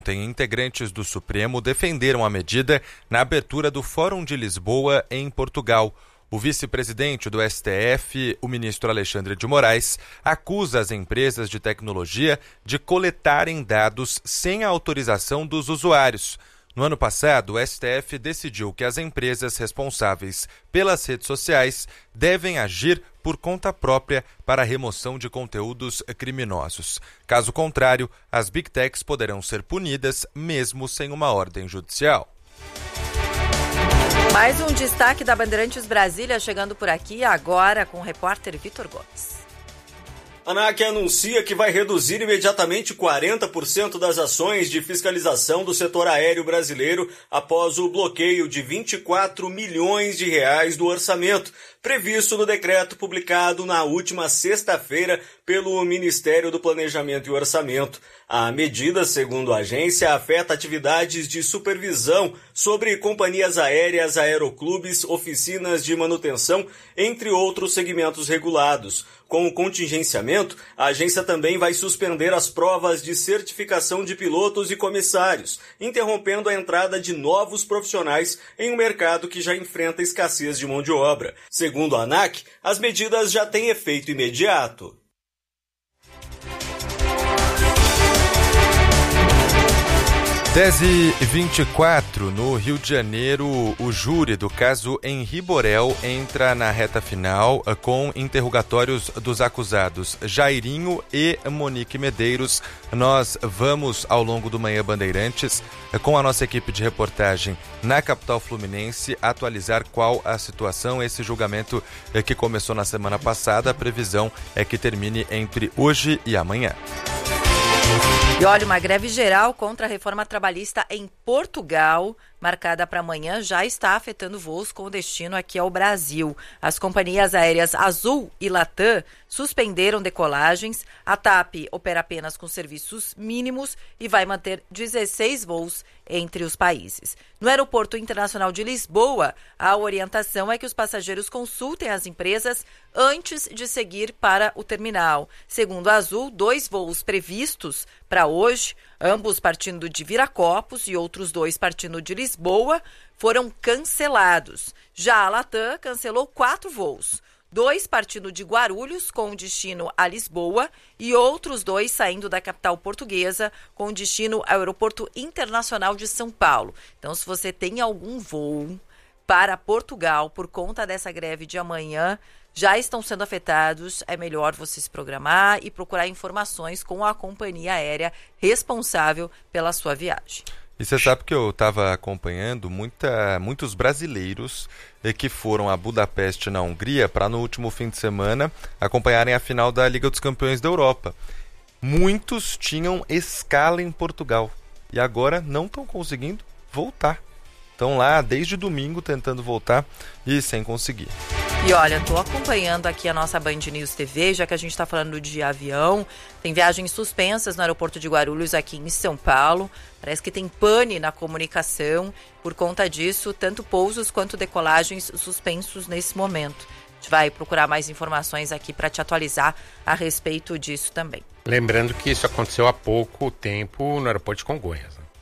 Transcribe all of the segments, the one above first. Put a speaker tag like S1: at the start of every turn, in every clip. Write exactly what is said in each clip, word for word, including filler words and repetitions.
S1: Ontem, integrantes do Supremo defenderam a medida na abertura do Fórum de Lisboa, em Portugal. O vice-presidente do S T F, o ministro Alexandre de Moraes, acusa as empresas de tecnologia de coletarem dados sem a autorização dos usuários. No ano passado, o S T F decidiu que as empresas responsáveis pelas redes sociais devem agir por conta própria para a remoção de conteúdos criminosos. Caso contrário, as Big Techs poderão ser punidas mesmo sem uma ordem judicial.
S2: Mais um destaque da Bandeirantes Brasília chegando por aqui agora com o repórter Vitor Gomes.
S3: A ANAC anuncia que vai reduzir imediatamente quarenta por cento das ações de fiscalização do setor aéreo brasileiro após o bloqueio de vinte e quatro milhões de reais do orçamento, previsto no decreto publicado na última sexta-feira pelo Ministério do Planejamento e Orçamento. A medida, segundo a agência, afeta atividades de supervisão sobre companhias aéreas, aeroclubes, oficinas de manutenção, entre outros segmentos regulados. Com o contingenciamento, a agência também vai suspender as provas de certificação de pilotos e comissários, interrompendo a entrada de novos profissionais em um mercado que já enfrenta escassez de mão de obra. Segundo a ANAC, as medidas já têm efeito imediato.
S1: dez e vinte e quatro, no Rio de Janeiro, o júri do caso Henri Borel entra na reta final com interrogatórios dos acusados Jairinho e Monique Medeiros. Nós vamos, ao longo do Manhã Bandeirantes, com a nossa equipe de reportagem na capital fluminense, atualizar qual a situação. Esse julgamento que começou na semana passada, a previsão é que termine entre hoje e amanhã.
S2: E olha, uma greve geral contra a reforma trabalhista em Portugal, marcada para amanhã, já está afetando voos com destino aqui ao Brasil. As companhias aéreas Azul e Latam suspenderam decolagens. A TAP opera apenas com serviços mínimos e vai manter dezesseis voos entre os países. No Aeroporto Internacional de Lisboa, a orientação é que os passageiros consultem as empresas antes de seguir para o terminal. Segundo a Azul, dois voos previstos para hoje, ambos partindo de Viracopos e outros dois partindo de Lisboa, foram cancelados. Já a Latam cancelou quatro voos, dois partindo de Guarulhos com destino a Lisboa e outros dois saindo da capital portuguesa com destino ao Aeroporto Internacional de São Paulo. Então, se você tem algum voo para Portugal por conta dessa greve de amanhã, já estão sendo afetados, é melhor você se programar e procurar informações com a companhia aérea responsável pela sua viagem.
S1: E você sabe que eu estava acompanhando muita, muitos brasileiros que foram a Budapeste, na Hungria, para no último fim de semana acompanharem a final da Liga dos Campeões da Europa. Muitos tinham escala em Portugal e agora não estão conseguindo voltar. Estão lá desde domingo tentando voltar e sem conseguir.
S2: E olha, estou acompanhando aqui a nossa Band News T V, já que a gente está falando de avião. Tem viagens suspensas no aeroporto de Guarulhos, aqui em São Paulo. Parece que tem pane na comunicação. Por conta disso, tanto pousos quanto decolagens suspensos nesse momento. A gente vai procurar mais informações aqui para te atualizar a respeito disso também.
S4: Lembrando que isso aconteceu há pouco tempo no aeroporto de Congonhas. Né?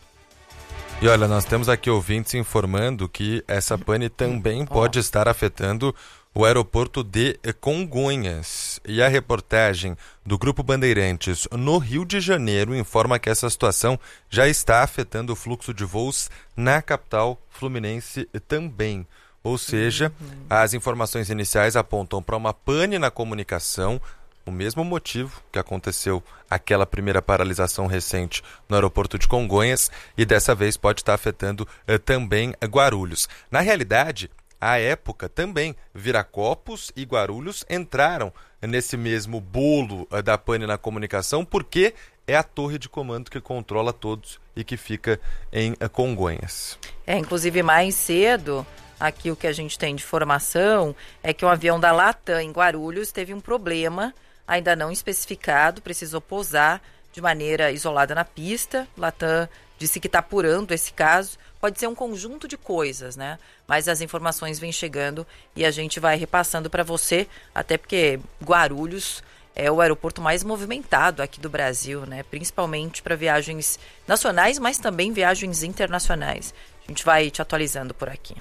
S1: E olha, nós temos aqui ouvintes informando que essa pane também pode estar afetando o aeroporto de Congonhas. E a reportagem do Grupo Bandeirantes no Rio de Janeiro informa que essa situação já está afetando o fluxo de voos na capital fluminense também. Ou seja, as informações iniciais apontam para uma pane na comunicação, o mesmo motivo que aconteceu aquela primeira paralisação recente no aeroporto de Congonhas, e dessa vez pode estar afetando eh, também Guarulhos. Na realidade, à época também Viracopos e Guarulhos entraram nesse mesmo bolo eh, da pane na comunicação, porque é a torre de comando que controla todos e que fica em eh, Congonhas.
S2: É, inclusive mais cedo, aqui o que a gente tem de informação é que um avião da Latam em Guarulhos teve um problema ainda não especificado, precisou pousar de maneira isolada na pista. Latam disse que está apurando esse caso. Pode ser um conjunto de coisas, né? Mas as informações vêm chegando e a gente vai repassando para você, até porque Guarulhos é o aeroporto mais movimentado aqui do Brasil, né? Principalmente para viagens nacionais, mas também viagens internacionais. A gente vai te atualizando por aqui.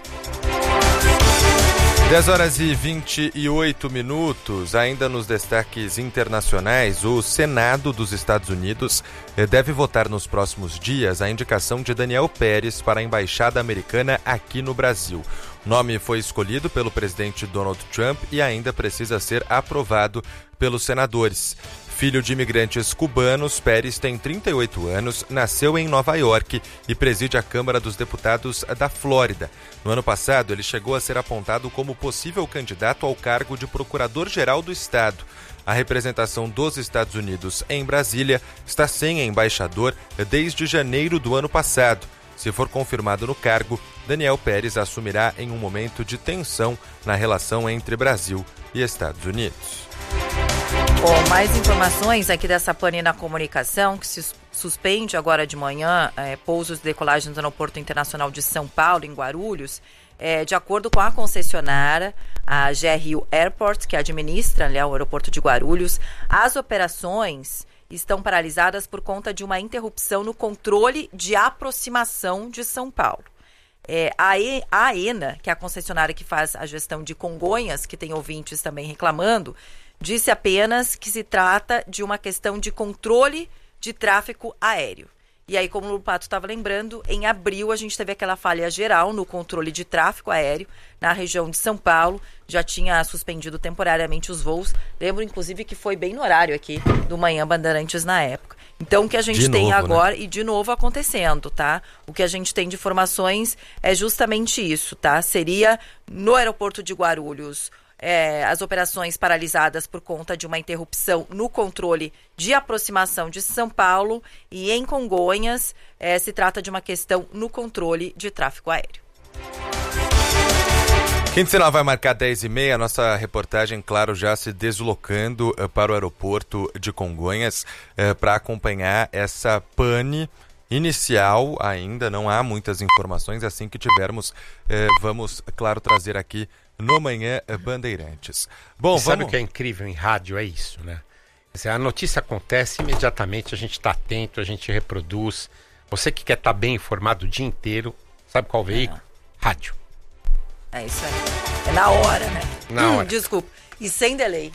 S1: dez horas e vinte e oito minutos, ainda nos destaques internacionais, o Senado dos Estados Unidos deve votar nos próximos dias a indicação de Daniel Pérez para a Embaixada Americana aqui no Brasil. O nome foi escolhido pelo presidente Donald Trump e ainda precisa ser aprovado pelos senadores. Filho de imigrantes cubanos, Pérez tem trinta e oito anos, nasceu em Nova York e preside a Câmara dos Deputados da Flórida. No ano passado, ele chegou a ser apontado como possível candidato ao cargo de Procurador-Geral do Estado. A representação dos Estados Unidos em Brasília está sem embaixador desde janeiro do ano passado. Se for confirmado no cargo, Daniel Pérez assumirá em um momento de tensão na relação entre Brasil e Estados Unidos.
S2: Bom, mais informações aqui dessa pane na comunicação, que se suspende agora de manhã é, pousos e decolagens no Aeroporto Internacional de São Paulo, em Guarulhos. É, de acordo com a concessionária, a G R U Airport, que administra, né, o aeroporto de Guarulhos, as operações estão paralisadas por conta de uma interrupção no controle de aproximação de São Paulo. É, a, e, a ENA, que é a concessionária que faz a gestão de Congonhas, que tem ouvintes também reclamando, disse apenas que se trata de uma questão de controle de tráfego aéreo. E aí, como o Pato estava lembrando, em abril a gente teve aquela falha geral no controle de tráfego aéreo na região de São Paulo. Já tinha suspendido temporariamente os voos. Lembro, inclusive, que foi bem no horário aqui do Manhã Bandeirantes na época. Então, o que a gente
S1: de
S2: tem
S1: novo,
S2: agora,
S1: né?
S2: E de novo acontecendo, tá? O que a gente tem de informações é justamente isso, tá? Seria no aeroporto de Guarulhos, É, as operações paralisadas por conta de uma interrupção no controle de aproximação de São Paulo, e em Congonhas é, se trata de uma questão no controle de tráfego aéreo.
S1: Quinto sinal vai marcar dez e meia, a nossa reportagem, claro, já se deslocando uh, para o aeroporto de Congonhas uh, para acompanhar essa pane inicial. Ainda não há muitas informações, assim que tivermos, uh, vamos, claro, trazer aqui no Manhã Bandeirantes. Bom,
S4: e sabe
S1: vamos...
S4: o que é incrível em rádio? É isso, né? Quer dizer, a notícia acontece imediatamente, a gente está atento, a gente reproduz. Você que quer estar tá bem informado o dia inteiro, sabe qual veículo? É. Rádio.
S2: É isso aí. É na hora, né?
S4: Na
S2: hum,
S4: hora.
S2: Desculpa. E sem delay.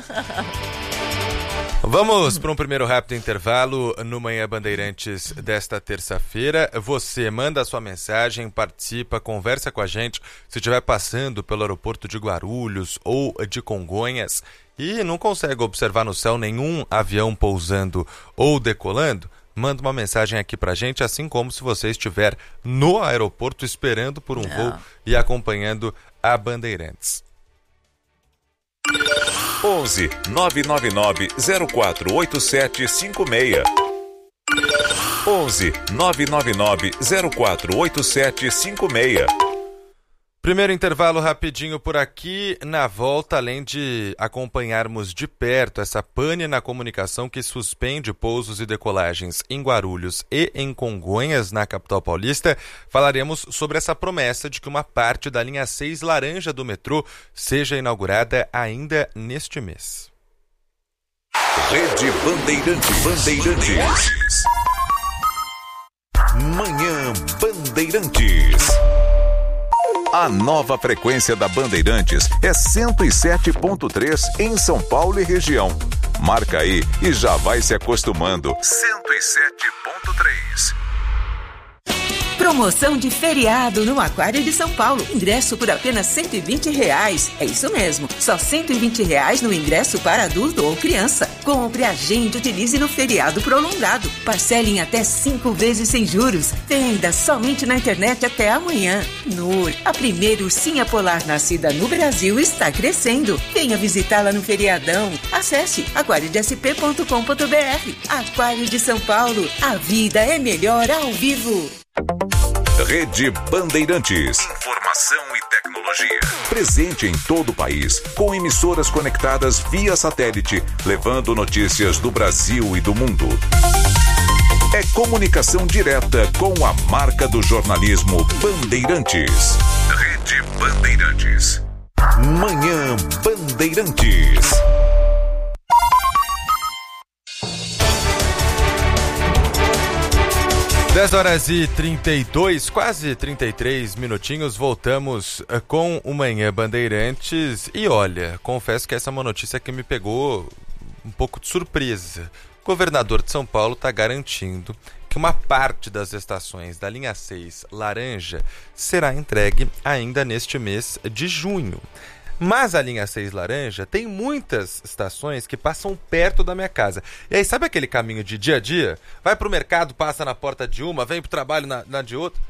S1: Vamos para um primeiro rápido intervalo no Manhã Bandeirantes desta terça-feira. Você manda a sua mensagem, participa, conversa com a gente. Se estiver passando pelo aeroporto de Guarulhos ou de Congonhas e não consegue observar no céu nenhum avião pousando ou decolando, manda uma mensagem aqui pra gente, assim como se você estiver no aeroporto esperando por um não. voo e acompanhando a Bandeirantes.
S5: onze nove nove nove zero quatro oito sete cinco seis. onze nove nove nove zero quatro oito sete cinco seis.
S1: Primeiro intervalo rapidinho por aqui. Na volta, além de acompanharmos de perto essa pane na comunicação que suspende pousos e decolagens em Guarulhos e em Congonhas, na capital paulista, falaremos sobre essa promessa de que uma parte da linha seis laranja do metrô seja inaugurada ainda neste mês.
S5: Rede Bandeirantes. Bandeirantes. Manhã Bandeirantes. A nova frequência da Bandeirantes é cento e sete ponto três em São Paulo e região. Marca aí e já vai se acostumando. cento e sete ponto três.
S6: Promoção de feriado no Aquário de São Paulo. Ingresso por apenas cento e vinte reais. É isso mesmo, só cento e vinte reais no ingresso para adulto ou criança. Compre, agende, utilize no feriado prolongado. Parcele em até cinco vezes sem juros. Venda somente na internet até amanhã. Nur, a primeira ursinha polar nascida no Brasil, está crescendo. Venha visitá-la no feriadão. Acesse aquário d s p ponto com ponto b r. Aquário de São Paulo. A vida é melhor ao vivo.
S5: Rede Bandeirantes. Informação e tecnologia. Presente em todo o país, com emissoras conectadas via satélite, levando notícias do Brasil e do mundo. É comunicação direta com a marca do jornalismo Bandeirantes. Rede Bandeirantes. Manhã Bandeirantes.
S1: dez horas e trinta e dois, quase trinta e três minutinhos, voltamos com o Manhã Bandeirantes. E olha, confesso que essa é uma notícia que me pegou um pouco de surpresa. O governador de São Paulo está garantindo que uma parte das estações da linha seis laranja será entregue ainda neste mês de junho. Mas a linha seis laranja tem muitas estações que passam perto da minha casa. E aí, sabe aquele caminho de dia a dia? Vai pro mercado, passa na porta de uma, vem pro trabalho na, na de outra.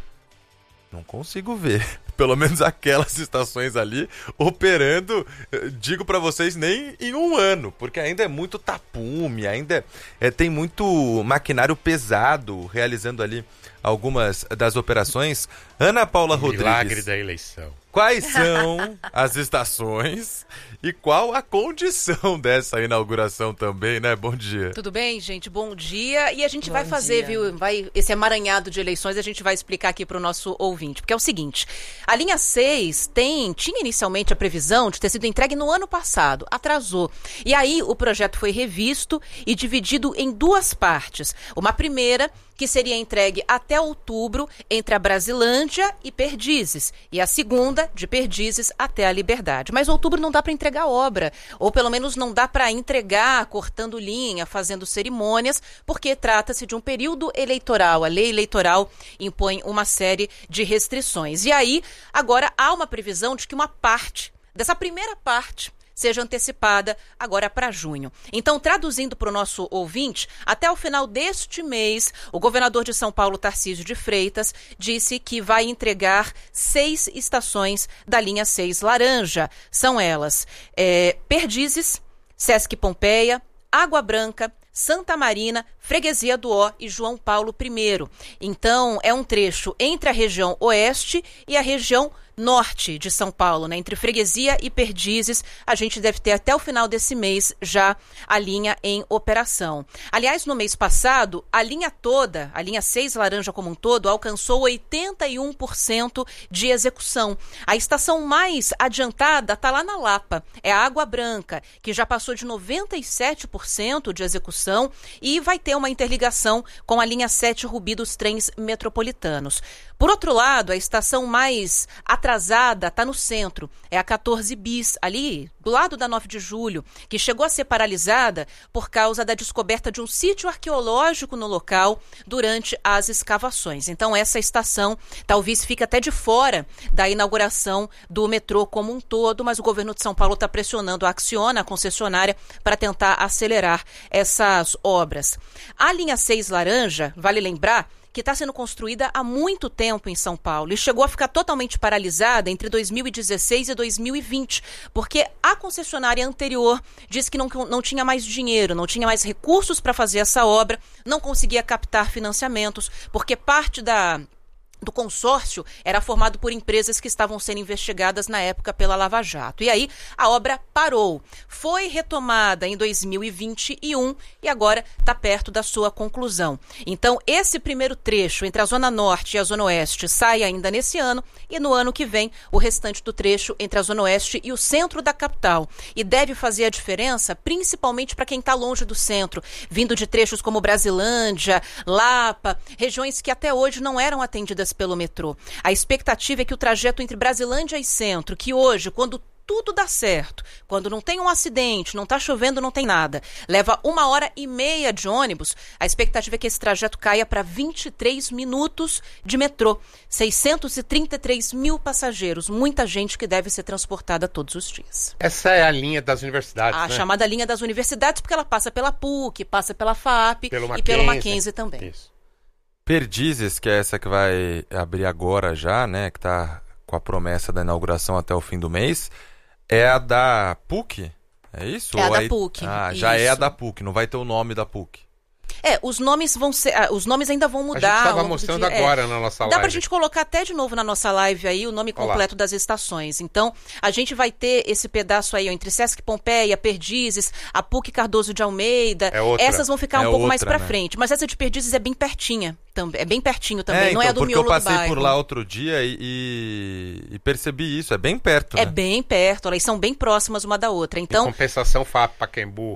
S1: Não consigo ver, pelo menos aquelas estações ali, operando, digo pra vocês, nem em um ano. Porque ainda é muito tapume, ainda é, tem muito maquinário pesado realizando ali algumas das operações. Ana Paula Rodrigues.
S4: Milagre da eleição.
S1: Quais são as estações e qual a condição dessa inauguração também, né? Bom dia.
S7: Tudo bem, gente? Bom dia. E a gente
S2: Bom
S7: vai fazer,
S2: dia.
S7: viu? Vai, esse emaranhado de eleições a gente vai explicar aqui para o nosso ouvinte. Porque é o seguinte, a linha seis tem, tinha inicialmente a previsão de ter sido entregue no ano passado, atrasou. E aí o projeto foi revisto e dividido em duas partes. Uma primeira, que seria entregue até outubro entre a Brasilândia e Perdizes. E a segunda, de Perdizes até a Liberdade. Mas outubro não dá para entregar obra, ou pelo menos não dá para entregar cortando linha, fazendo cerimônias, porque trata-se de um período eleitoral. A lei eleitoral impõe uma série de restrições. E aí, agora há uma previsão de que uma parte, dessa primeira parte, seja antecipada agora para junho. Então, traduzindo para o nosso ouvinte, até o final deste mês, o governador de São Paulo, Tarcísio de Freitas, disse que vai entregar seis estações da linha seis laranja. São elas é, Perdizes, Sesc Pompeia, Água Branca, Santa Marina, Freguesia do Ó e João Paulo I. Então, é um trecho entre a região oeste e a região norte de São Paulo, né? Entre Freguesia e Perdizes, a gente deve ter até o final desse mês já a linha em operação. Aliás, no mês passado, a linha toda, a linha seis laranja como um todo, alcançou oitenta e um por cento de execução. A estação mais adiantada está lá na Lapa, é a Água Branca, que já passou de noventa e sete por cento de execução e vai ter uma interligação com a linha sete Rubi dos trens metropolitanos. Por outro lado, a estação mais atrasada está no centro, é a quatorze bis, ali do lado da nove de julho, que chegou a ser paralisada por causa da descoberta de um sítio arqueológico no local durante as escavações. Então essa estação talvez fique até de fora da inauguração do metrô como um todo, mas o governo de São Paulo está pressionando a Acciona, a concessionária, para tentar acelerar essas obras. A linha seis laranja, vale lembrar, que está sendo construída há muito tempo em São Paulo e chegou a ficar totalmente paralisada entre dois mil e dezesseis e dois mil e vinte, porque a concessionária anterior disse que não, não tinha mais dinheiro, não tinha mais recursos para fazer essa obra, não conseguia captar financiamentos, porque parte da... do consórcio era formado por empresas que estavam sendo investigadas na época pela Lava Jato. E aí a obra parou. Foi retomada em dois mil e vinte e um e agora está perto da sua conclusão. Então, esse primeiro trecho entre a Zona Norte e a Zona Oeste sai ainda nesse ano e no ano que vem o restante do trecho entre a Zona Oeste e o centro da capital. E deve fazer a diferença principalmente para quem está longe do centro, vindo de trechos como Brasilândia, Lapa, regiões que até hoje não eram atendidas pelo metrô. A expectativa é que o trajeto entre Brasilândia e Centro, que hoje, quando tudo dá certo, quando não tem um acidente, não está chovendo, não tem nada, leva uma hora e meia de ônibus, a expectativa é que esse trajeto caia para vinte e três minutos de metrô. seiscentos e trinta e três mil passageiros, muita gente que deve ser transportada todos os dias.
S4: Essa é a linha das universidades,
S7: A
S4: né?
S7: chamada linha das universidades, porque ela passa pela P U C, passa pela F A P
S4: Pelo
S7: e
S4: Mackenzie.
S7: pelo Mackenzie também.
S4: Isso.
S1: Perdizes, que é essa que vai abrir agora já, né? Que está com a promessa da inauguração até o fim do mês, é a da P U C? É isso?
S7: É a
S1: Ou
S7: da
S1: aí...
S7: P U C.
S1: Ah, já
S7: isso.
S1: é a da P U C, não vai ter o nome da P U C.
S7: É, os nomes vão ser, ah, os nomes ainda vão mudar.
S4: A gente
S7: ao
S4: estava
S7: longo do
S4: mostrando
S7: dia.
S4: agora
S7: É.
S4: na nossa
S7: Dá
S4: live.
S7: pra gente colocar até de novo na nossa live aí o nome
S4: Olá.
S7: completo das estações. Então, a gente vai ter esse pedaço aí ó, entre Sesc Pompeia, Perdizes, a P U C Cardoso de Almeida.
S4: É outra.
S7: Essas vão ficar
S1: É
S7: um pouco mais
S1: outra,
S7: pra
S1: né?
S7: frente. Mas essa de Perdizes é bem pertinha. Também, é bem pertinho também,
S1: É,
S7: não
S1: então,
S7: é do
S1: porque eu
S7: miolo do
S1: passei
S7: bairro.
S1: por lá outro dia e, e, e percebi isso, é bem perto,
S7: É
S1: né?
S7: bem perto, elas são bem próximas uma da outra.
S4: Em
S7: Então,
S4: compensação, F A P Pacaembu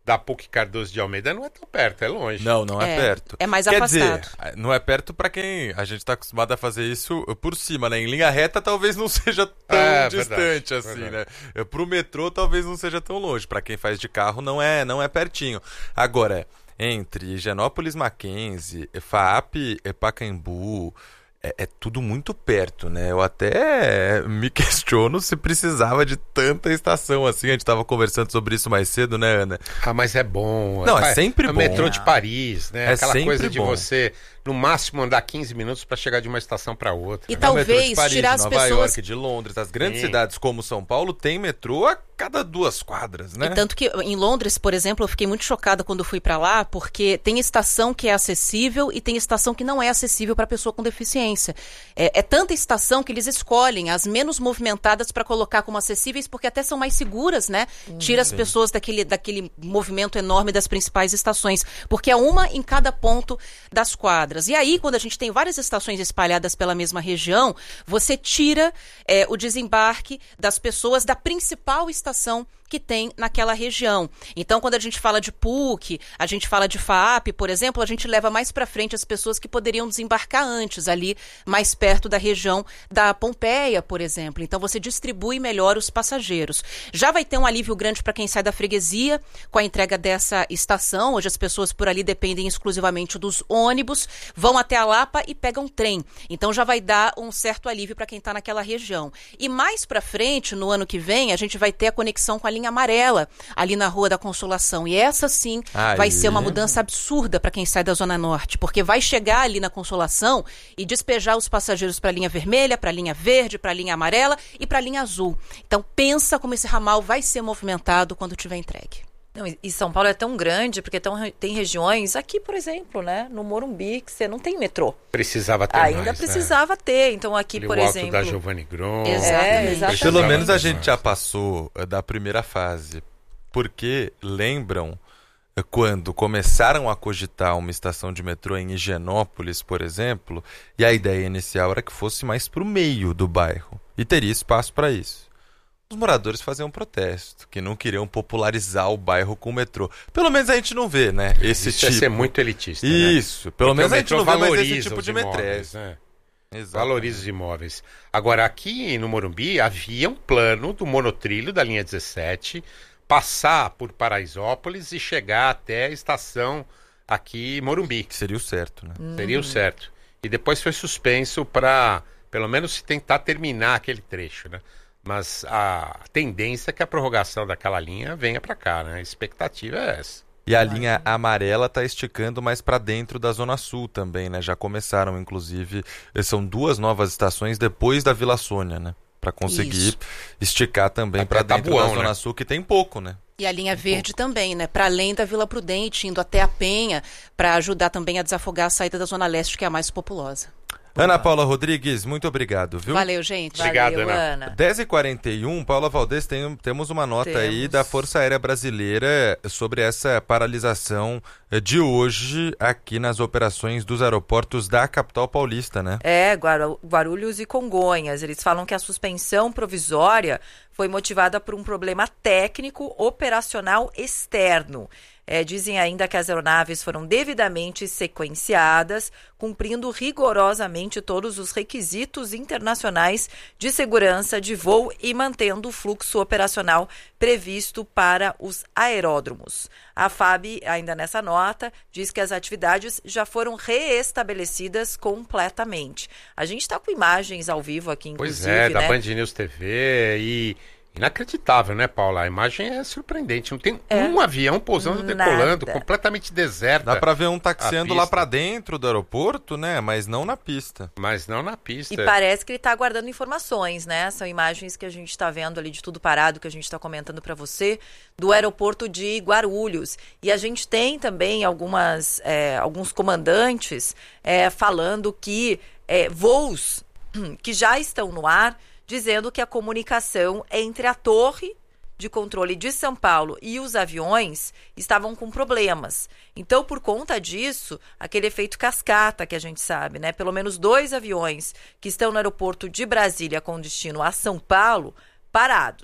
S4: da P U C Cardoso de Almeida não é tão perto, é longe.
S1: Não, não é,
S7: É,
S1: perto.
S7: é mais
S1: Quer
S7: afastado.
S1: dizer, não é perto para quem a gente está acostumado a fazer isso por cima, né? Em linha reta talvez não seja tão
S4: É,
S1: distante
S4: verdade,
S1: assim,
S4: verdade.
S1: né? Pro metrô talvez não seja tão longe. Para quem faz de carro não é, não é pertinho. Agora, entre Higienópolis, Mackenzie, FAAP, Pacaembu, é, é tudo muito perto, né? Eu até me questiono se precisava de tanta estação assim. A gente estava conversando sobre isso mais cedo, né, Ana?
S4: Ah, mas é bom.
S1: Não, é sempre
S4: o
S1: bom.
S4: metrô de Paris, né?
S1: É
S4: Aquela
S1: sempre
S4: coisa de
S1: bom.
S4: você, no máximo, andar quinze minutos para chegar de uma estação para outra.
S7: E
S4: né?
S7: talvez
S1: O metrô de Paris,
S7: tirar
S1: de
S7: as
S1: Nova
S7: pessoas...
S1: York, de Londres, as grandes
S4: Sim.
S1: cidades como São Paulo tem metrô a cada duas quadras, né?
S7: E tanto que em Londres, por exemplo, eu fiquei muito chocada quando fui para lá, porque tem estação que é acessível e tem estação que não é acessível para pessoa com deficiência. É, é tanta estação que eles escolhem as menos movimentadas para colocar como acessíveis, porque até são mais seguras, né? Tira as pessoas daquele, daquele movimento enorme das principais estações, porque é uma em cada ponto das quadras. E aí, quando a gente tem várias estações espalhadas pela mesma região, você tira é, o desembarque das pessoas da principal estação que tem naquela região. Então, quando a gente fala de P U C, a gente fala de FAAP, por exemplo, a gente leva mais para frente as pessoas que poderiam desembarcar antes, ali mais perto da região da Pompeia, por exemplo. Então, você distribui melhor os passageiros. Já vai ter um alívio grande para quem sai da freguesia com a entrega dessa estação. Hoje as pessoas por ali dependem exclusivamente dos ônibus, vão até a Lapa e pegam trem. Então, já vai dar um certo alívio para quem está naquela região. E mais para frente, no ano que vem, a gente vai ter a conexão com a linha amarela, ali na Rua da Consolação. E essa, sim,
S1: Aí.
S7: vai ser uma mudança absurda para quem sai da Zona Norte, porque vai chegar ali na Consolação e despejar os passageiros para a linha vermelha, para a linha verde, para a linha amarela e para a linha azul. Então, pensa como esse ramal vai ser movimentado quando tiver entregue.
S2: Não, e São Paulo é tão grande, porque tão, tem regiões, aqui, por exemplo, né, no Morumbi, que você não tem metrô.
S4: Precisava ter
S2: Ainda
S4: mais,
S2: precisava
S4: né?
S2: ter. Então, aqui,
S4: Ali
S2: por
S4: o alto
S2: exemplo...
S4: da Giovanni Grom.
S2: É, exatamente.
S1: Pelo
S2: Precisava
S1: menos a
S4: ter
S1: gente
S4: mais.
S1: já passou eh, da primeira fase. Porque lembram eh, quando começaram a cogitar uma estação de metrô em Higienópolis, por exemplo, e a ideia inicial era que fosse mais para o meio do bairro e teria espaço para isso. Os moradores faziam protesto, que não queriam popularizar o bairro com o metrô. Pelo menos a gente não vê, né? Esse
S4: Isso
S1: tipo.
S4: é ser muito elitista, né?
S1: Isso. Pelo
S4: Porque
S1: menos
S4: o
S1: a gente
S4: metrô
S1: não vê mais esse
S4: valoriza
S1: tipo
S4: os
S1: de
S4: imóveis,
S1: metrô.
S4: né?
S1: Exatamente.
S4: Valoriza os imóveis. Agora, aqui no Morumbi, havia um plano do monotrilho da linha dezessete passar por Paraisópolis e chegar até a estação aqui em Morumbi.
S1: Que seria o certo, né?
S4: Seria o certo. E depois foi suspenso para, pelo menos, tentar terminar aquele trecho, né? Mas a tendência é que a prorrogação daquela linha venha para cá, né? A expectativa é essa.
S1: E a linha amarela está esticando mais para dentro da Zona Sul também, né? Já começaram, inclusive, são duas novas estações depois da Vila Sônia, né? Para conseguir
S7: Isso.
S1: esticar também
S4: Até
S1: para dentro
S4: Tabuão,
S1: da Zona
S4: né?
S1: Sul, que tem pouco, né?
S7: E a linha verde também, né? Para além da Vila Prudente, indo até a Penha, para ajudar também a desafogar a saída da Zona Leste, que é a mais populosa.
S1: Ana Paula Rodrigues, muito obrigado, viu?
S7: Valeu, gente.
S4: Obrigado,
S2: Valeu,
S4: Ana.
S2: Ana.
S1: dez e quarenta e um, Paula Valdez, tem, temos uma nota
S2: Temos.
S1: aí da Força Aérea Brasileira sobre essa paralisação de hoje aqui nas operações dos aeroportos da capital paulista, né?
S2: É, Guaru- Guarulhos e Congonhas. Eles falam que a suspensão provisória foi motivada por um problema técnico operacional externo. É, dizem ainda que as aeronaves foram devidamente sequenciadas, cumprindo rigorosamente todos os requisitos internacionais de segurança de voo e mantendo o fluxo operacional previsto para os aeródromos. A F A B, ainda nessa nota, diz que as atividades já foram reestabelecidas completamente. A gente está com imagens ao vivo aqui, inclusive,
S4: Pois é, da
S2: né?
S4: Band News T V e... Inacreditável, né, Paula? A imagem é surpreendente. Não tem
S2: É.
S4: um avião pousando,
S2: Nada.
S4: decolando, completamente deserta.
S1: Dá pra ver um taxiando
S4: A
S1: lá
S4: pista.
S1: pra dentro do aeroporto, né? Mas não na pista.
S4: Mas não na pista.
S2: E parece que ele está aguardando informações, né? São imagens que a gente está vendo ali de tudo parado, que a gente está comentando para você, do aeroporto de Guarulhos. E a gente tem também algumas, é, alguns comandantes é, falando que é, voos que já estão no ar, dizendo que a comunicação entre a torre de controle de São Paulo e os aviões estavam com problemas. Então, por conta disso, aquele efeito cascata que a gente sabe, né? Pelo menos dois aviões que estão no aeroporto de Brasília com destino a São Paulo, parados.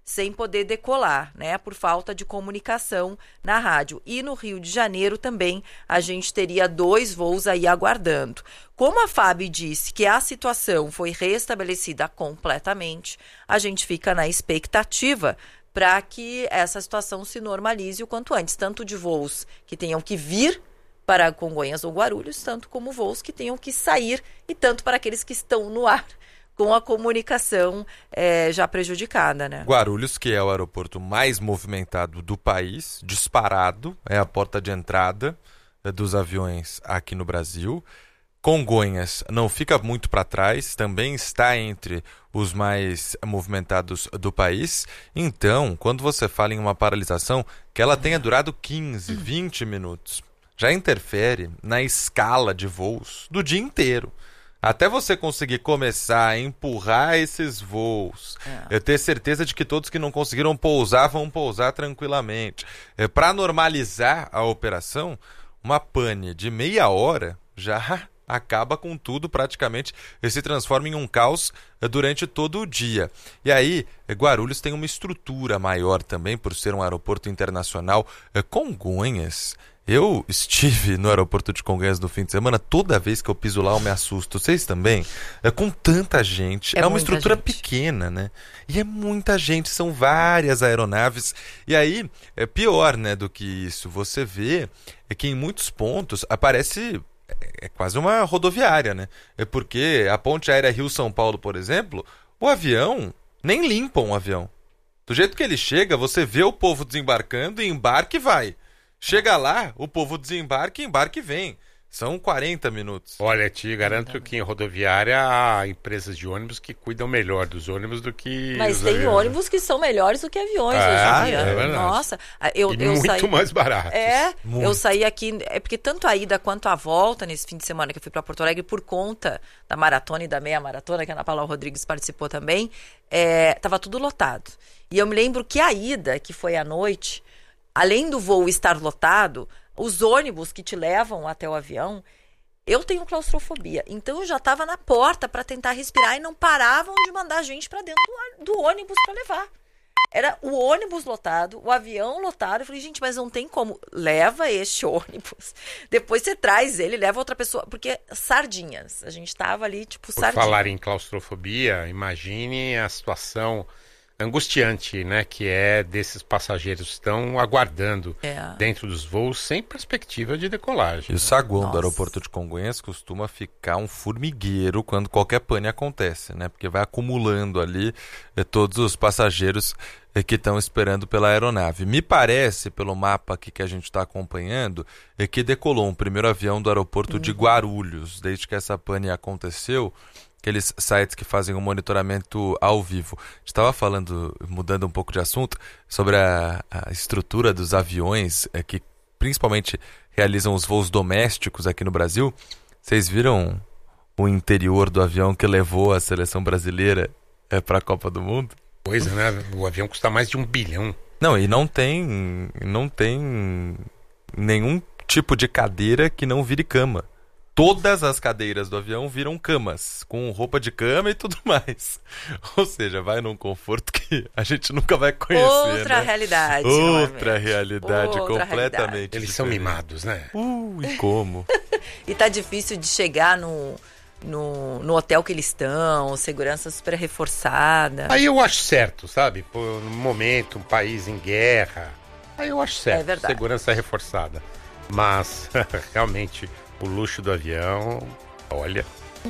S2: sem poder decolar, né, por falta de comunicação na rádio. E no Rio de Janeiro também a gente teria dois voos aí aguardando. Como a F A B disse que a situação foi restabelecida completamente, a gente fica na expectativa para que essa situação se normalize o quanto antes, tanto de voos que tenham que vir para Congonhas ou Guarulhos, tanto como voos que tenham que sair e tanto para aqueles que estão no ar, com a comunicação é, já prejudicada, né?
S1: Guarulhos, que é o aeroporto mais movimentado do país, disparado, é a porta de entrada é, dos aviões aqui no Brasil. Congonhas não fica muito para trás, também está entre os mais movimentados do país. Então, quando você fala em uma paralisação, que ela tenha durado quinze, vinte minutos, já interfere na escala de voos do dia inteiro. Até você conseguir começar a empurrar esses voos, é. eu ter certeza de que todos que não conseguiram pousar vão pousar tranquilamente. É, para normalizar a operação, uma pane de meia hora já acaba com tudo praticamente e se transforma em um caos durante todo o dia. E aí, Guarulhos tem uma estrutura maior também, por ser um aeroporto internacional. Congonhas... Eu estive no aeroporto de Congonhas no fim de semana, toda vez que eu piso lá eu me assusto. Vocês também? É com tanta gente. É, é uma estrutura gente. pequena, né? E é muita gente, são várias aeronaves. E aí, é pior, né, do que isso. Você vê é que em muitos pontos aparece... É quase uma rodoviária, né? É porque a ponte aérea Rio-São Paulo, por exemplo, o avião, nem limpam o avião. Do jeito que ele chega, você vê o povo desembarcando e embarca e vai. Chega lá, o povo desembarca, embarca e vem. São quarenta minutos.
S4: Olha, te garanto que em rodoviária há empresas de ônibus que cuidam melhor dos ônibus do que
S2: Mas
S4: os
S2: tem
S4: aviões.
S2: ônibus que são melhores do que aviões
S4: é,
S2: hoje em dia.
S4: É verdade.
S2: Nossa, eu,
S4: e
S2: eu
S4: muito
S2: saí...
S4: mais baratos.
S2: É,
S1: muito. Eu
S2: saí aqui... É porque tanto a ida quanto a volta nesse fim de semana que eu fui para Porto Alegre por conta da maratona e da meia maratona, que a Ana Paula Rodrigues participou também, é, tava tudo lotado. E eu me lembro que a ida, que foi à noite, além do voo estar lotado, os ônibus que te levam até o avião, eu tenho claustrofobia. Então eu já estava na porta para tentar respirar e não paravam de mandar gente para dentro do, do ônibus para levar. Era o ônibus lotado, o avião lotado. Eu falei, gente, mas não tem como. Leva este ônibus. Depois você traz ele, leva outra pessoa. Porque sardinhas. A gente estava ali, tipo,
S4: Por
S2: sardinha.
S4: Por falar em claustrofobia, imagine a situação angustiante, né, que é desses passageiros que estão aguardando é. dentro dos voos sem perspectiva de decolagem.
S1: E o saguão Nossa. do aeroporto de Congonhas costuma ficar um formigueiro quando qualquer pane acontece, né, porque vai acumulando ali eh, todos os passageiros eh, que estão esperando pela aeronave. Me parece, pelo mapa aqui que a gente está acompanhando, é que decolou um primeiro avião do aeroporto uhum. de Guarulhos, desde que essa pane aconteceu. Aqueles sites que fazem o um monitoramento ao vivo. A gente estava falando, mudando um pouco de assunto, sobre a, a estrutura dos aviões é, que principalmente realizam os voos domésticos aqui no Brasil. Vocês viram o interior do avião que levou a seleção brasileira é, para a Copa do Mundo?
S4: Pois é, né? O avião custa mais de um bilhão.
S1: Não, e não tem, não tem nenhum tipo de cadeira que não vire cama. Todas as cadeiras do avião viram camas, com roupa de cama e tudo mais. Ou seja, vai num conforto que a gente nunca vai conhecer,
S2: Outra
S1: né?
S2: realidade.
S1: Outra realidade,
S2: Outra
S1: completamente
S2: realidade.
S4: Eles
S1: diferente.
S4: são mimados, né?
S1: Uh, e como?
S2: E tá difícil de chegar no, no, no hotel que eles estão, segurança super reforçada.
S4: Aí eu acho certo, sabe? Por um momento, um país em guerra. Aí eu acho certo,
S2: é verdade.
S4: Segurança reforçada. Mas, realmente... O luxo do avião, olha.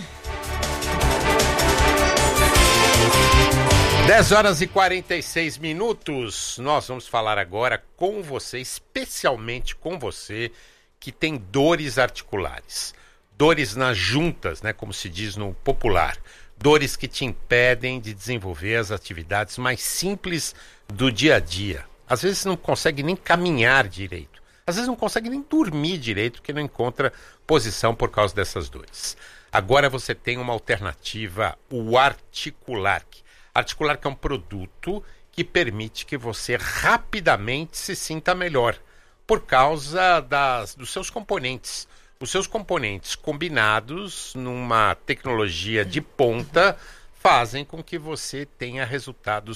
S4: dez horas e quarenta e seis minutos. Nós vamos falar agora com você, especialmente com você, que tem dores articulares. Dores nas juntas, né, como se diz no popular. Dores que te impedem de desenvolver as atividades mais simples do dia a dia. Às vezes não consegue nem caminhar direito. Às vezes não consegue nem dormir direito porque não encontra posição por causa dessas dores. Agora você tem uma alternativa, o Articularc. Articularc é um produto que permite que você rapidamente se sinta melhor por causa das, dos seus componentes. Os seus componentes combinados numa tecnologia de ponta fazem com que você tenha resultados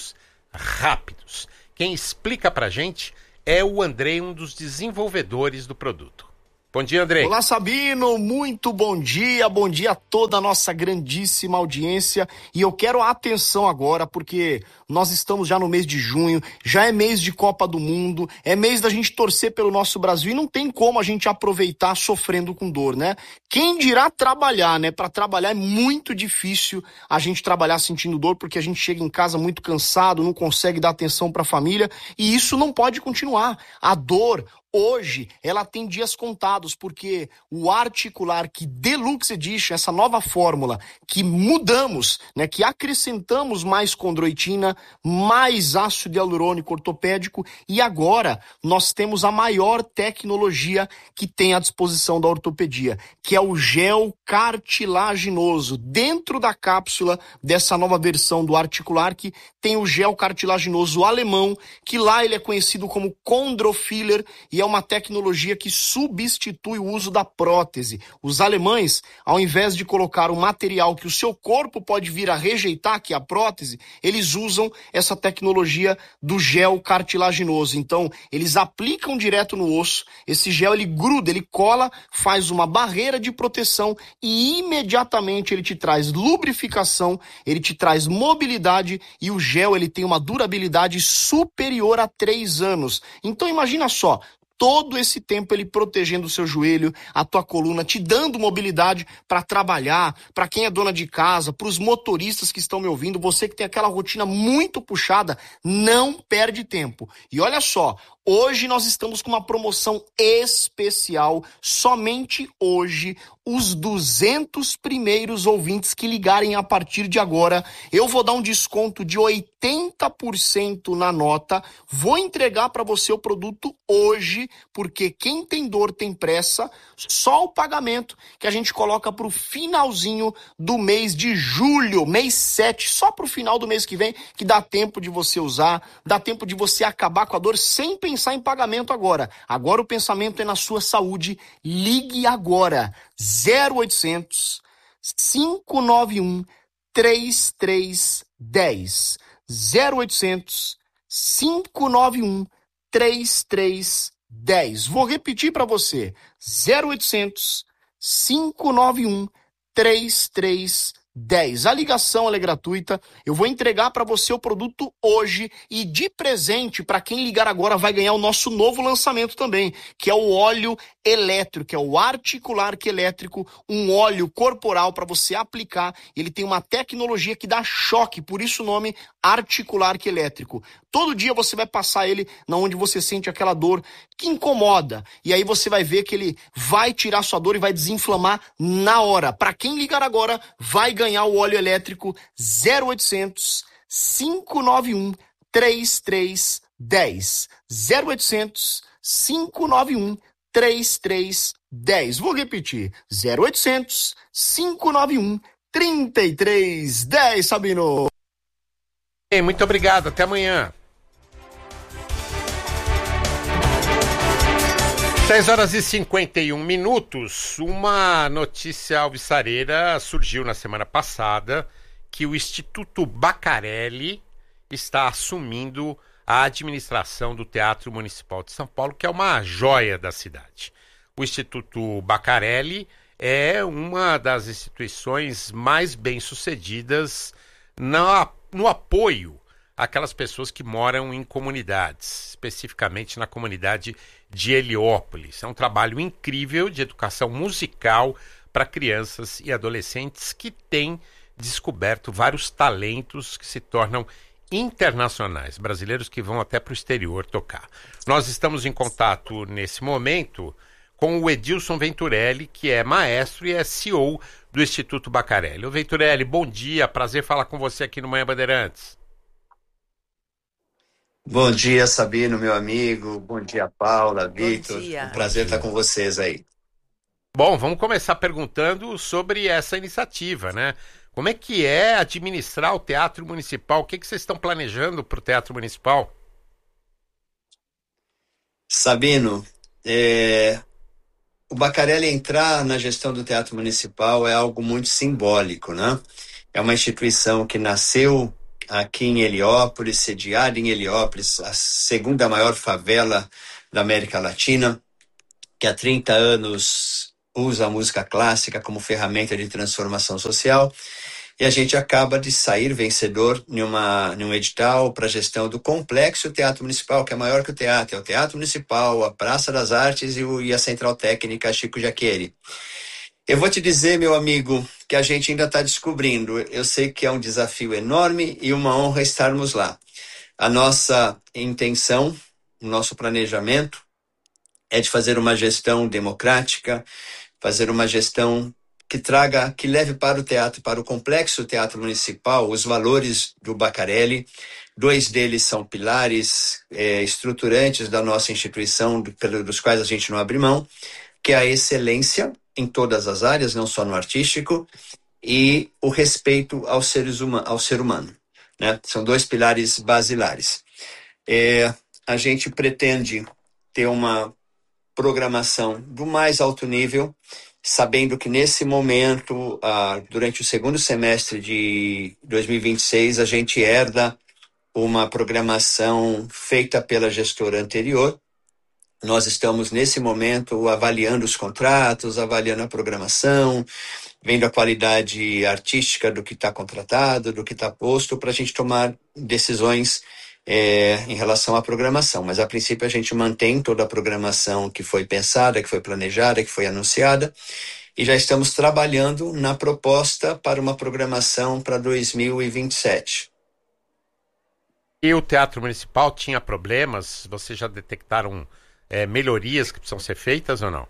S4: rápidos. Quem explica pra gente é o Andrei, um dos desenvolvedores do produto. Bom dia, Andrei.
S8: Olá, Sabino, muito bom dia, bom dia a toda a nossa grandíssima audiência. E eu quero a atenção agora, porque nós estamos já no mês de junho, já é mês de Copa do Mundo, é mês da gente torcer pelo nosso Brasil e não tem como a gente aproveitar sofrendo com dor, né? Quem dirá trabalhar, né? Para trabalhar é muito difícil a gente trabalhar sentindo dor, porque a gente chega em casa muito cansado, não consegue dar atenção para a família, e isso não pode continuar. A dor, hoje, ela tem dias contados, porque o Articular que Deluxe Edition, essa nova fórmula que mudamos, né, que acrescentamos mais condroitina, mais ácido hialurônico ortopédico, e agora nós temos a maior tecnologia que tem à disposição da ortopedia, que é o gel cartilaginoso. Dentro da cápsula dessa nova versão do Articular que tem o gel cartilaginoso alemão, que lá ele é conhecido como Chondrofiller, e é uma tecnologia que substitui o uso da prótese. Os alemães, ao invés de colocar um material que o seu corpo pode vir a rejeitar, que é a prótese, eles usam essa tecnologia do gel cartilaginoso. Então, eles aplicam direto no osso, esse gel ele gruda, ele cola, faz uma barreira de proteção e imediatamente ele te traz lubrificação, ele te traz mobilidade, e o gel ele tem uma durabilidade superior a três anos. Então, imagina só, todo esse tempo ele protegendo o seu joelho, a tua coluna, te dando mobilidade para trabalhar, para quem é dona de casa, para os motoristas que estão me ouvindo, você que tem aquela rotina muito puxada, não perde tempo. E olha só, hoje nós estamos com uma promoção especial, somente hoje, os duzentos primeiros ouvintes que ligarem a partir de agora, eu vou dar um desconto de oitenta por cento na nota, vou entregar para você o produto hoje, porque quem tem dor tem pressa, só o pagamento que a gente coloca para o finalzinho do mês de julho, mês sete, só para o final do mês que vem, que dá tempo de você usar, dá tempo de você acabar com a dor sem pensar em pagamento agora. Agora o pensamento é na sua saúde. Ligue agora, zero oitocentos, cinco nove um, três três um zero, zero oitocentos, cinco nove um, três três um zero. Vou repetir para você, zero oitocentos, cinco nove um, três três um zero. A ligação ela é gratuita, eu vou entregar para você o produto hoje e de presente, para quem ligar agora, vai ganhar o nosso novo lançamento também, que é o óleo elétrico, que é o Articular que Elétrico, um óleo corporal para você aplicar. Ele tem uma tecnologia que dá choque, por isso o nome Articular que Elétrico. Todo dia você vai passar ele na onde você sente aquela dor que incomoda, e aí você vai ver que ele vai tirar sua dor e vai desinflamar na hora. Para quem ligar agora, vai ganhar o óleo elétrico zero oitocentos, cinco nove um, três três um zero, zero oitocentos, cinco nove um, três três um zero. Vou repetir, zero oitocentos, cinco nove um, três três um zero, Sabino.
S4: Muito obrigado, até amanhã. seis horas e cinquenta e um minutos. Uma notícia alvissareira surgiu na semana passada que o Instituto Bacarelli está assumindo a administração do Teatro Municipal de São Paulo, que é uma joia da cidade. O Instituto Bacarelli é uma das instituições mais bem-sucedidas na, no apoio àquelas pessoas que moram em comunidades, especificamente na comunidade de Heliópolis. É um trabalho incrível de educação musical para crianças e adolescentes que têm descoberto vários talentos que se tornam internacionais, brasileiros que vão até para o exterior tocar. Nós estamos em contato nesse momento com o Edilson Venturelli, que é maestro e é C E O do Instituto Bacarelli. Ô Venturelli, bom dia, prazer falar com você aqui no Manhã Bandeirantes.
S9: Bom dia, Sabino, meu amigo. Bom dia, Paula, Victor.
S2: Bom dia.
S9: Um prazer estar com vocês aí.
S4: Bom, vamos começar perguntando sobre essa iniciativa, né? Como é que é administrar o Teatro Municipal? O que, que vocês estão planejando para o Teatro Municipal?
S9: Sabino, é... o Bacarelli entrar na gestão do Teatro Municipal é algo muito simbólico, né? É uma instituição que nasceu aqui em Heliópolis, sediada em Heliópolis, a segunda maior favela da América Latina, que há trinta anos usa a música clássica como ferramenta de transformação social. E a gente acaba de sair vencedor em uma, em um edital para a gestão do Complexo Teatro Municipal, que é maior que o teatro. É o Teatro Municipal, a Praça das Artes e, o, e a Central Técnica Chico Jacquieri. Eu vou te dizer, meu amigo, que a gente ainda está descobrindo. Eu sei que é um desafio enorme e uma honra estarmos lá. A nossa intenção, o nosso planejamento é de fazer uma gestão democrática, fazer uma gestão que traga, que leve para o teatro, para o Complexo Teatro Municipal, os valores do Baccarelli. Dois deles são pilares é, estruturantes da nossa instituição, do, dos quais a gente não abre mão, que é a excelência em todas as áreas, não só no artístico, e o respeito aos seres huma, ao ser humano. Né? São dois pilares basilares. É, a gente pretende ter uma programação do mais alto nível, sabendo que nesse momento, ah, durante o segundo semestre de dois mil e vinte e seis, a gente herda uma programação feita pela gestora anterior. Nós estamos, nesse momento, avaliando os contratos, avaliando a programação, vendo a qualidade artística do que está contratado, do que está posto, para a gente tomar decisões é, em relação à programação. Mas, a princípio, a gente mantém toda a programação que foi pensada, que foi planejada, que foi anunciada, e já estamos trabalhando na proposta para uma programação para dois mil e vinte e sete.
S4: E o Teatro Municipal tinha problemas? Vocês já detectaram é, melhorias que precisam ser feitas ou não?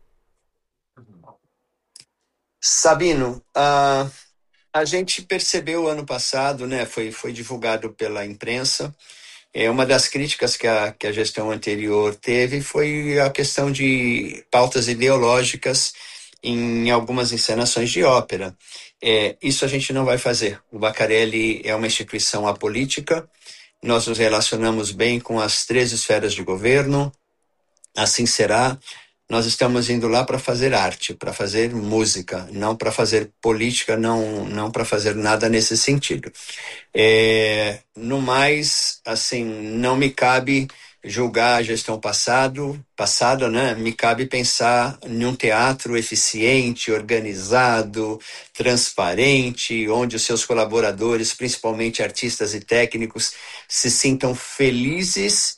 S9: Sabino, a, a gente percebeu ano passado, né, foi, foi divulgado pela imprensa, é, uma das críticas que a, que a gestão anterior teve foi a questão de pautas ideológicas em algumas encenações de ópera. É, isso a gente não vai fazer. O Baccarelli é uma instituição apolítica, nós nos relacionamos bem com as três esferas de governo, assim será. Nós estamos indo lá para fazer arte, para fazer música, não para fazer política, não, não para fazer nada nesse sentido. É, no mais, assim, não me cabe julgar a gestão passado, passada, né? Me cabe pensar em um teatro eficiente, organizado, transparente, onde os seus colaboradores, principalmente artistas e técnicos, se sintam felizes.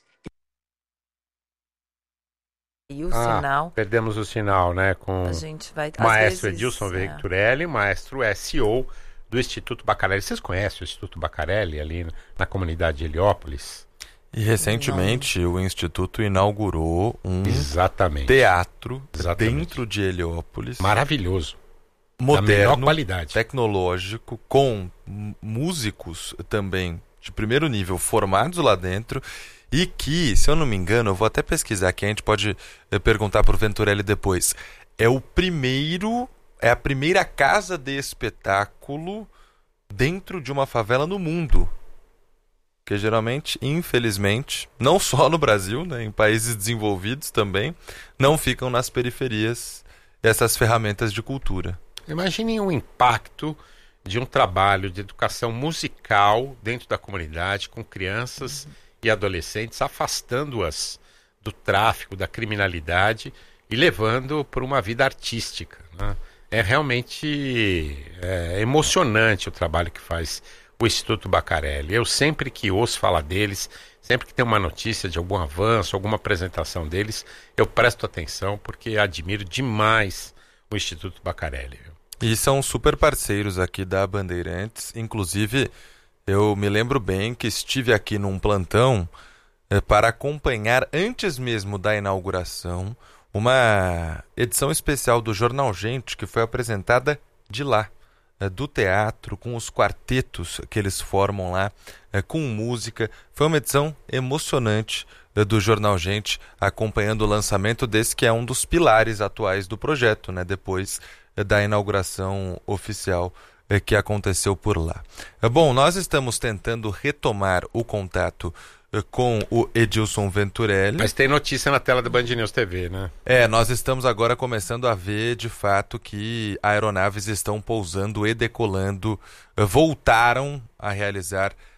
S2: E o
S4: ah,
S2: sinal.
S4: Perdemos o sinal, né? Com
S2: a gente vai,
S4: o maestro
S2: vezes,
S4: Edilson
S2: é.
S4: Venturelli, maestro S E O do Instituto Baccarelli. Vocês conhecem o Instituto Baccarelli ali na comunidade de Heliópolis?
S1: E recentemente Não. o Instituto inaugurou um
S4: Exatamente.
S1: teatro
S4: Exatamente.
S1: dentro de Heliópolis.
S4: Maravilhoso.
S1: Moderno,
S4: da melhor qualidade.
S1: Tecnológico, com músicos também de primeiro nível formados lá dentro. E que, se eu não me engano, eu vou até pesquisar aqui, a gente pode eh, perguntar para o Venturelli depois. É o primeiro, é a primeira casa de espetáculo dentro de uma favela no mundo. Que geralmente, infelizmente, não só no Brasil, né, em países desenvolvidos também, não ficam nas periferias essas ferramentas de cultura.
S4: Imaginem o impacto de um trabalho de educação musical dentro da comunidade, com crianças e adolescentes, afastando-as do tráfico, da criminalidade e levando para uma vida artística, né? É realmente é, emocionante o trabalho que faz o Instituto Baccarelli. Eu sempre que ouço falar deles, sempre que tem uma notícia de algum avanço, alguma apresentação deles, eu presto atenção porque admiro demais o Instituto Baccarelli.
S1: E são super parceiros aqui da Bandeirantes, inclusive eu me lembro bem que estive aqui num plantão eh, para acompanhar, antes mesmo da inauguração, uma edição especial do Jornal Gente, que foi apresentada de lá, eh, do teatro, com os quartetos que eles formam lá, eh, com música. Foi uma edição emocionante eh, do Jornal Gente, acompanhando o lançamento desse que é um dos pilares atuais do projeto, né, depois eh, da inauguração oficial que aconteceu por lá. Bom, nós estamos tentando retomar o contato com o Edilson Venturelli.
S4: Mas tem notícia na tela da Band News T V, né?
S1: É, nós estamos agora começando a ver de fato que aeronaves estão pousando e decolando, voltaram a realizar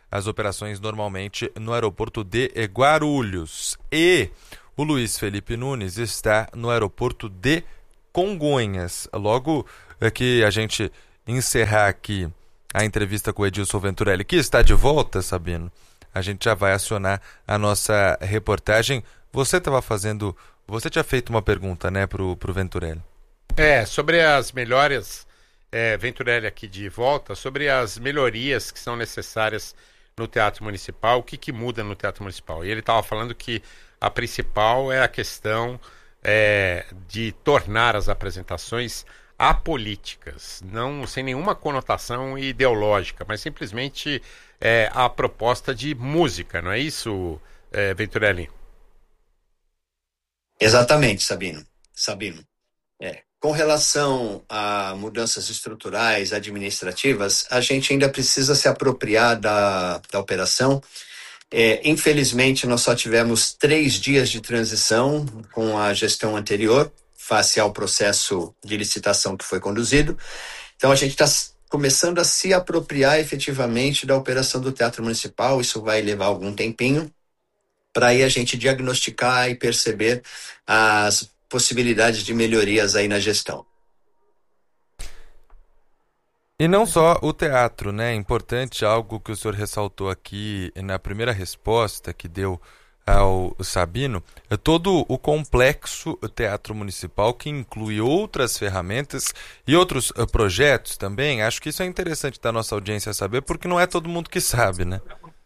S1: as operações normalmente no aeroporto de Guarulhos. E o Luiz Felipe Nunes está no aeroporto de Congonhas. Logo que a gente encerrar aqui a entrevista com o Edilson Venturelli, que está de volta, Sabino, a gente já vai acionar a nossa reportagem. Você estava fazendo... Você tinha feito uma pergunta, né, pro, pro Venturelli.
S4: É, sobre as melhorias, é, Venturelli aqui de volta, sobre as melhorias que são necessárias no Teatro Municipal, o que, que muda no Teatro Municipal. E ele estava falando que a principal é a questão é, de tornar as apresentações apolíticas, não sem nenhuma conotação ideológica, mas simplesmente é, a proposta de música, não é isso, é, Venturelli?
S9: Exatamente, Sabino. Sabino. É. Com relação a mudanças estruturais, administrativas, a gente ainda precisa se apropriar da, da operação. É, infelizmente, nós só tivemos três dias de transição com a gestão anterior, face ao processo de licitação que foi conduzido. Então, a gente está começando a se apropriar efetivamente da operação do Teatro Municipal. Isso vai levar algum tempinho, para aí a gente diagnosticar e perceber as possibilidades de melhorias aí na gestão.
S1: E não só o teatro, né? É importante algo que o senhor ressaltou aqui na primeira resposta que deu ao Sabino, é todo o complexo Teatro Municipal, que inclui outras ferramentas e outros uh, projetos também. Acho que isso é interessante da nossa audiência saber, porque não é todo mundo que sabe, né?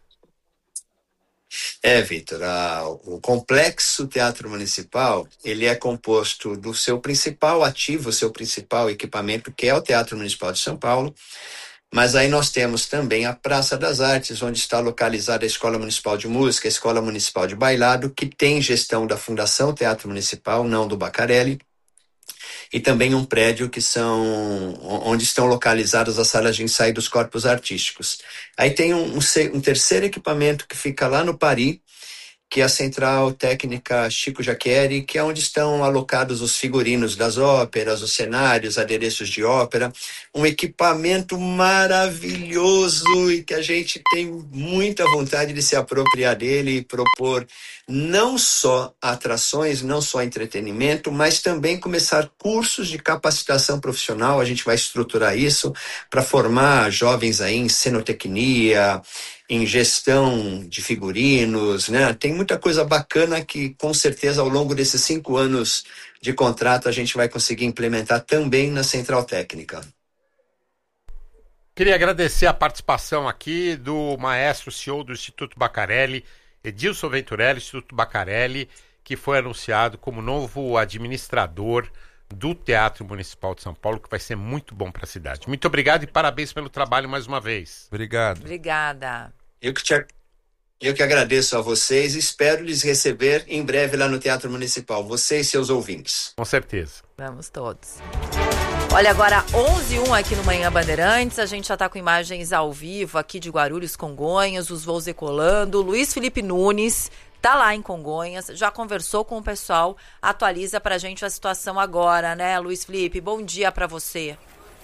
S9: É, Vitor, a, o complexo Teatro Municipal, ele é composto do seu principal ativo, seu principal equipamento, que é o Teatro Municipal de São Paulo, mas aí nós temos também a Praça das Artes, onde está localizada a Escola Municipal de Música, a Escola Municipal de Bailado, que tem gestão da Fundação Teatro Municipal, não do Bacarelli, e também um prédio que são, onde estão localizadas as salas de ensaio dos corpos artísticos. Aí tem um, um, um terceiro equipamento que fica lá no Pari, que é a Central Técnica Chico Jaqueri, que é onde estão alocados os figurinos das óperas, os cenários, adereços de ópera. Um equipamento maravilhoso e que a gente tem muita vontade de se apropriar dele e propor não só atrações, não só entretenimento, mas também começar cursos de capacitação profissional. A gente vai estruturar isso para formar jovens aí em cenotecnia, em gestão de figurinos, né? Tem muita coisa bacana que, com certeza, ao longo desses cinco anos de contrato, a gente vai conseguir implementar também na Central Técnica.
S4: Queria agradecer a participação aqui do maestro C E O do Instituto Bacarelli, Edilson Venturelli, Instituto Bacarelli, que foi anunciado como novo administrador do Teatro Municipal de São Paulo, que vai ser muito bom para a cidade. Muito obrigado e parabéns pelo trabalho mais uma vez.
S1: Obrigado.
S2: Obrigada.
S9: Eu que, te, eu que agradeço a vocês e espero lhes receber em breve lá no Teatro Municipal, vocês e seus ouvintes.
S4: Com certeza.
S2: Vamos todos. Olha, agora onze e um aqui no Manhã Bandeirantes, a gente já está com imagens ao vivo aqui de Guarulhos, Congonhas, os voos decolando. Luiz Felipe Nunes está lá em Congonhas, já conversou com o pessoal, atualiza para a gente a situação agora, né, Luiz Felipe? Bom dia para você.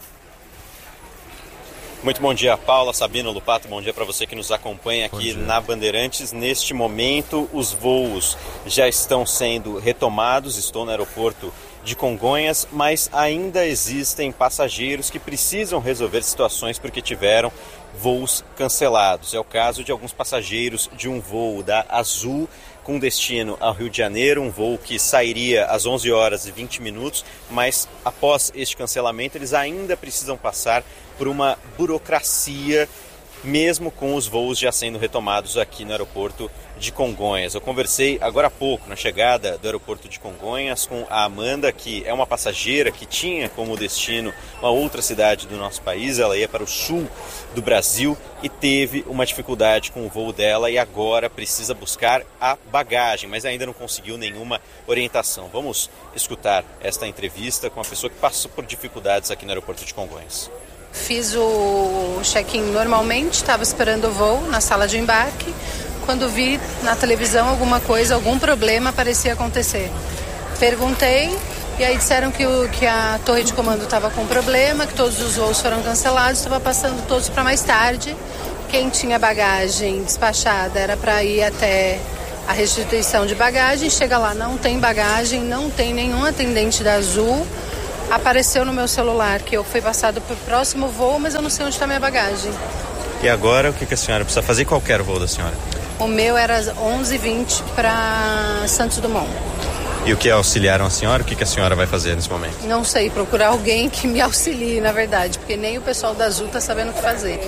S3: Muito bom dia, Paula, Sabino, Lupato, bom dia para você que nos acompanha aqui na Bandeirantes. Neste momento, os voos já estão sendo retomados, estou no aeroporto de Congonhas, mas ainda existem passageiros que precisam resolver situações porque tiveram voos cancelados. É o caso de alguns passageiros de um voo da Azul com destino ao Rio de Janeiro, um voo que sairia às onze horas e vinte minutos, mas após este cancelamento eles ainda precisam passar por uma burocracia, mesmo com os voos já sendo retomados aqui no aeroporto de Congonhas. Eu conversei agora há pouco, na chegada do aeroporto de Congonhas, com a Amanda, que é uma passageira que tinha como destino uma outra cidade do nosso país. Ela ia para o sul do Brasil e teve uma dificuldade com o voo dela e agora precisa buscar a bagagem, mas ainda não conseguiu nenhuma orientação. Vamos escutar esta entrevista com a pessoa que passou por dificuldades aqui no aeroporto de Congonhas.
S10: Fiz o check-in normalmente, estava esperando o voo na sala de embarque. Quando vi na televisão alguma coisa, algum problema parecia acontecer. Perguntei e aí disseram que, o, que a torre de comando estava com problema, que todos os voos foram cancelados, estava passando todos para mais tarde. Quem tinha bagagem despachada era para ir até a restituição de bagagem. Chega lá, não tem bagagem, não tem nenhum atendente da Azul. Apareceu no meu celular que eu fui passado para o próximo voo, mas eu não sei onde está minha bagagem.
S11: E agora, o que, que a senhora precisa fazer? Qual que era o voo da senhora?
S10: O meu era às onze e vinte para Santos Dumont.
S11: E o que auxiliaram a senhora? O que, que a senhora vai fazer nesse momento?
S10: Não sei, procurar alguém que me auxilie, na verdade, porque nem o pessoal da Azul está sabendo o que fazer.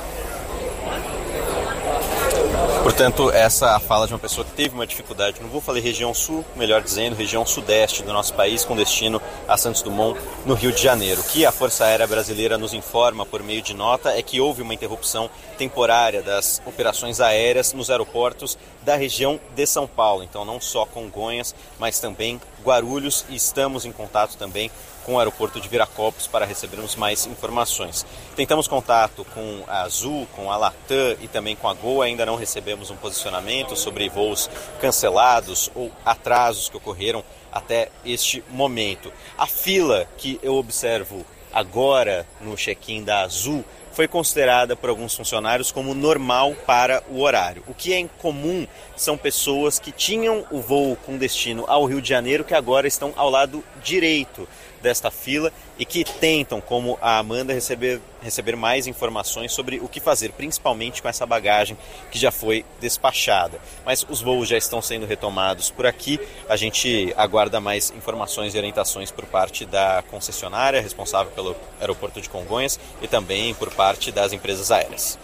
S11: Portanto, essa é a fala de uma pessoa que teve uma dificuldade no voo. Falei região sul, melhor dizendo, região sudeste do nosso país, com destino a Santos Dumont, no Rio de Janeiro. O que a Força Aérea Brasileira nos informa por meio de nota é que houve uma interrupção temporária das operações aéreas nos aeroportos da região de São Paulo. Então, não só Congonhas, mas também Guarulhos, e estamos em contato também com o aeroporto de Viracopos para recebermos mais informações. Tentamos contato com a Azul, com a Latam e também com a Gol, ainda não recebemos um posicionamento sobre voos cancelados ou atrasos que ocorreram até este momento. A fila que eu observo agora no check-in da Azul foi considerada por alguns funcionários como normal para o horário. O que é incomum são pessoas que tinham o voo com destino ao Rio de Janeiro, que agora estão ao lado direito desta fila e que tentam, como a Amanda, receber, receber mais informações sobre o que fazer, principalmente com essa bagagem que já foi despachada. Mas os voos já estão sendo retomados por aqui. A gente aguarda mais informações e orientações por parte da concessionária responsável pelo aeroporto de Congonhas e também por parte das empresas aéreas.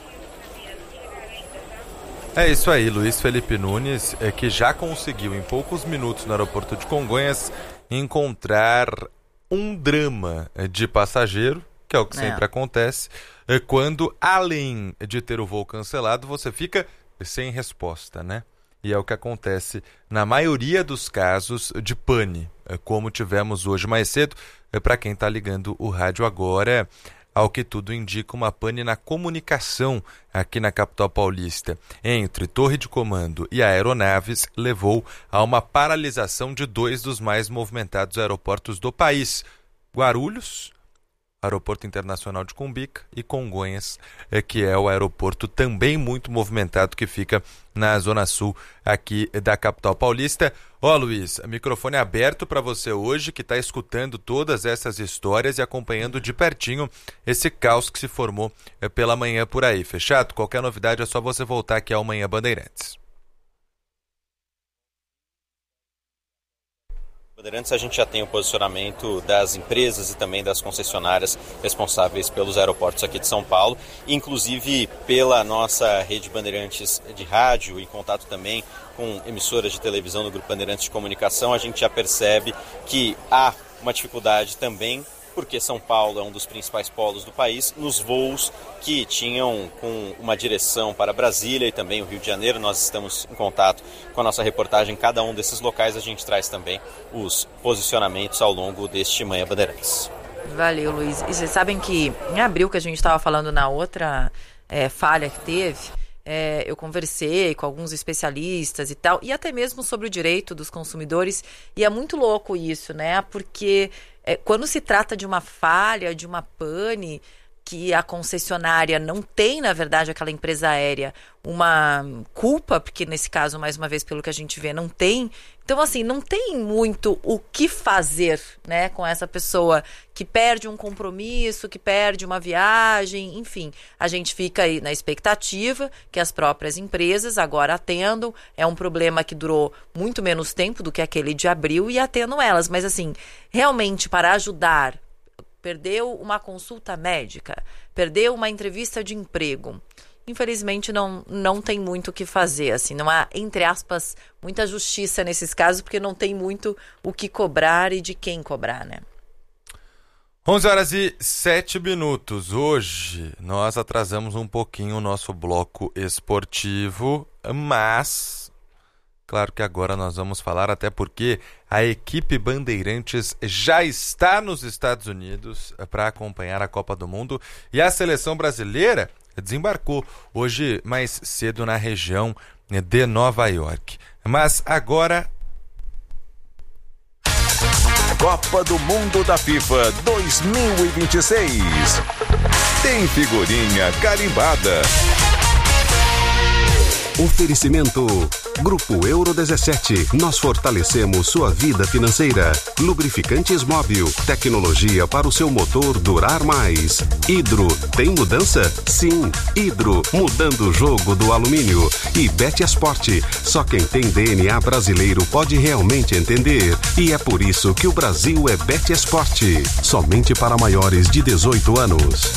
S1: É isso aí, Luiz Felipe Nunes, é que já conseguiu em poucos minutos no aeroporto de Congonhas encontrar um drama de passageiro, que é o que é. sempre acontece, quando, além de ter o voo cancelado, você fica sem resposta, né? E é o que acontece na maioria dos casos de pane, como tivemos hoje mais cedo. Para quem está ligando o rádio agora, ao que tudo indica, uma pane na comunicação aqui na capital paulista entre torre de comando e aeronaves levou a uma paralisação de dois dos mais movimentados aeroportos do país, Guarulhos, Aeroporto Internacional de Cumbica, e Congonhas, que é o aeroporto também muito movimentado que fica na zona sul aqui da capital paulista. Ó, Luiz, microfone aberto para você hoje, que está escutando todas essas histórias e acompanhando de pertinho esse caos que se formou pela manhã por aí. Fechado? Qualquer novidade é só você voltar aqui ao Manhã Bandeirantes.
S11: Bandeirantes, a gente já tem o posicionamento das empresas e também das concessionárias responsáveis pelos aeroportos aqui de São Paulo, inclusive pela nossa rede Bandeirantes de rádio, em contato também com emissoras de televisão do Grupo Bandeirantes de Comunicação. A gente já percebe que há uma dificuldade também, porque São Paulo é um dos principais polos do país, nos voos que tinham com uma direção para Brasília e também o Rio de Janeiro. Nós estamos em contato com a nossa reportagem em cada um desses locais. A gente traz também os posicionamentos ao longo deste Manhã Bandeirantes.
S2: Valeu, Luiz. E vocês sabem que em abril, que a gente estava falando na outra é, falha que teve, é, eu conversei com alguns especialistas e tal, e até mesmo sobre o direito dos consumidores, e é muito louco isso, né? Porque é, quando se trata de uma falha, de uma pane, que a concessionária não tem, na verdade, aquela empresa aérea, uma culpa, porque nesse caso, mais uma vez, pelo que a gente vê, não tem. Então, assim, não tem muito o que fazer, né, com essa pessoa que perde um compromisso, que perde uma viagem, enfim. A gente fica aí na expectativa que as próprias empresas agora atendam. É um problema que durou muito menos tempo do que aquele de abril e atendam elas. Mas, assim, realmente, para ajudar, perdeu uma consulta médica, perdeu uma entrevista de emprego, infelizmente não, não tem muito o que fazer, assim, não há, entre aspas, muita justiça nesses casos, porque não tem muito o que cobrar e de quem cobrar, né?
S1: onze horas e sete minutos. Hoje nós atrasamos um pouquinho o nosso bloco esportivo, mas claro que agora nós vamos falar, até porque a equipe Bandeirantes já está nos Estados Unidos para acompanhar a Copa do Mundo e a seleção brasileira desembarcou hoje mais cedo na região de Nova York. Mas agora...
S5: Copa do Mundo da FIFA dois mil e vinte e seis. Tem figurinha carimbada.
S12: Oferecimento Grupo Euro dezessete. Nós fortalecemos sua vida financeira. Lubrificantes Móbil. Tecnologia para o seu motor durar mais. Hidro. Tem mudança? Sim. Hidro. Mudando o jogo do alumínio. E Betesport. Só quem tem D N A brasileiro pode realmente entender. E é por isso que o Brasil é Betesport. Somente para maiores de dezoito anos.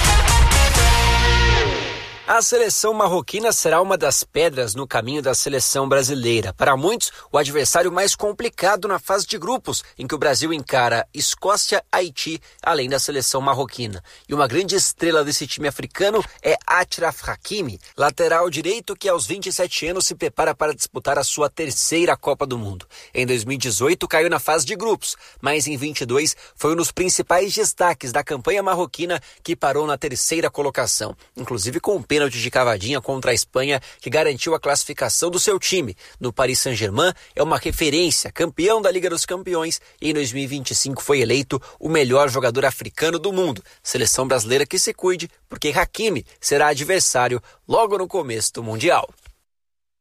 S13: A seleção marroquina será uma das pedras no caminho da seleção brasileira. Para muitos, o adversário mais complicado na fase de grupos, em que o Brasil encara Escócia, Haiti, além da seleção marroquina. E uma grande estrela desse time africano é Achraf Hakimi, lateral direito que aos vinte e sete anos se prepara para disputar a sua terceira Copa do Mundo. Em dois mil e dezoito caiu na fase de grupos, mas em vinte e dois foi um dos principais destaques da campanha marroquina, que parou na terceira colocação, inclusive com o pênalti de cavadinha contra a Espanha, que garantiu a classificação do seu time. No Paris Saint-Germain, é uma referência, campeão da Liga dos Campeões, e em dois mil e vinte e cinco foi eleito o melhor jogador africano do mundo. Seleção brasileira que se cuide, porque Hakimi será adversário logo no começo do Mundial.